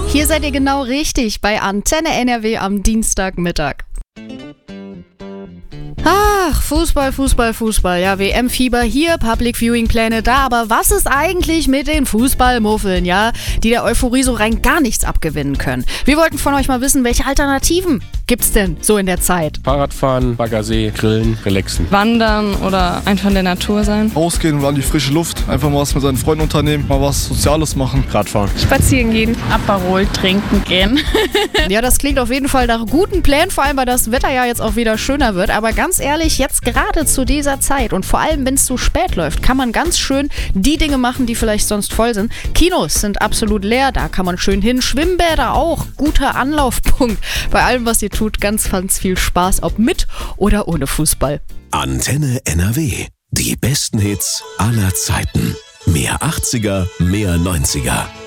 Hier seid ihr genau richtig bei Antenne NRW am Dienstagmittag. Ach, Fußball. Ja, WM-Fieber hier, Public-Viewing-Pläne da. Aber was ist eigentlich mit den Fußballmuffeln, ja? Die der Euphorie so rein gar nichts abgewinnen können. Wir wollten von euch mal wissen, welche Alternativen gibt's denn so in der Zeit? Fahrradfahren, Baggersee, Grillen, relaxen. Wandern oder einfach in der Natur sein. Rausgehen und an die frische Luft. Einfach mal was mit seinen Freunden unternehmen, mal was Soziales machen. Radfahren. Spazieren gehen. Aperol trinken gehen. Ja, das klingt auf jeden Fall nach guten Plänen, vor allem, weil das Wetter ja jetzt auch wieder schöner wird. Aber ganz ehrlich, jetzt gerade zu dieser Zeit und vor allem, wenn es so spät läuft, kann man ganz schön die Dinge machen, die vielleicht sonst voll sind. Kinos sind absolut leer, da kann man schön hin. Schwimmbäder auch, guter Anlaufpunkt. Bei allem, was ihr tut, ganz viel Spaß, ob mit oder ohne Fußball. Antenne NRW. Die besten Hits aller Zeiten. Mehr 80er, mehr 90er.